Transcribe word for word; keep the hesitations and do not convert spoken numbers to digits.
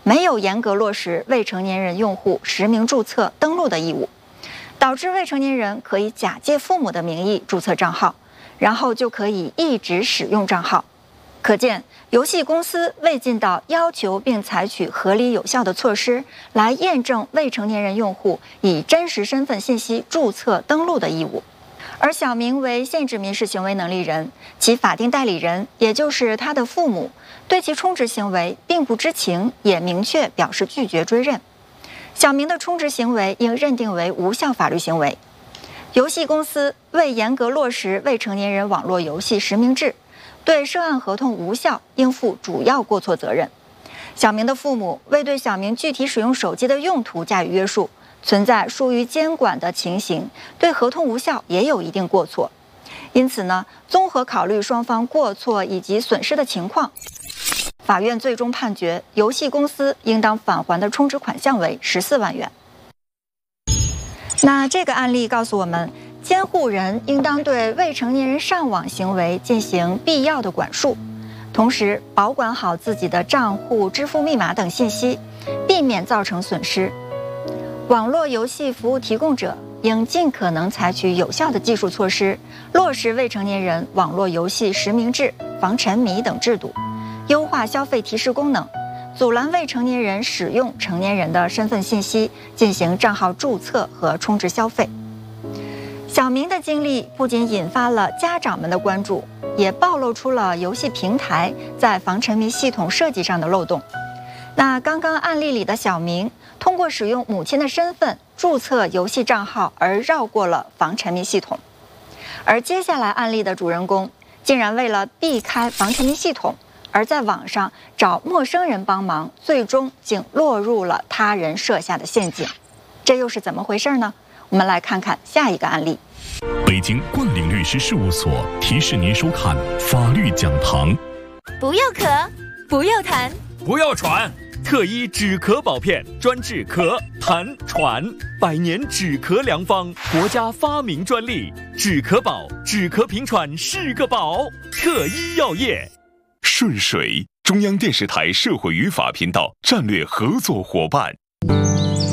没有严格落实未成年人用户实名注册登录的义务，导致未成年人可以假借父母的名义注册账号，然后就可以一直使用账号。可见，游戏公司未尽到要求并采取合理有效的措施来验证未成年人用户以真实身份信息注册登录的义务。而小明为限制民事行为能力人，其法定代理人，也就是他的父母，对其充值行为并不知情，也明确表示拒绝追认。小明的充值行为应认定为无效法律行为。游戏公司未严格落实未成年人网络游戏实名制，对涉案合同无效应负主要过错责任。小明的父母未对小明具体使用手机的用途加以约束，存在疏于监管的情形，对合同无效也有一定过错。因此呢，综合考虑双方过错以及损失的情况，法院最终判决游戏公司应当返还的充值款项为十四万元。那这个案例告诉我们，监护人应当对未成年人上网行为进行必要的管束，同时保管好自己的账户、支付密码等信息，避免造成损失。网络游戏服务提供者应尽可能采取有效的技术措施，落实未成年人网络游戏实名制、防沉迷等制度，优化消费提示功能，阻拦未成年人使用成年人的身份信息进行账号注册和充值消费。小明的经历不仅引发了家长们的关注，也暴露出了游戏平台在防沉迷系统设计上的漏洞。那刚刚案例里的小明，通过使用母亲的身份注册游戏账号而绕过了防沉迷系统，而接下来案例的主人公竟然为了避开防沉迷系统，而在网上找陌生人帮忙，最终竟落入了他人设下的陷阱。这又是怎么回事呢？我们来看看下一个案例。 北京冠岭律师事务所提示您收看法律讲堂。 不要咳，不要痰， 不要喘。特医止咳宝片专治咳、痰、喘，百年止咳良方，国家发明专利。止咳宝，止咳平喘是个宝。特医药业。 顺水，中央电视台社会与法频道战略合作伙伴。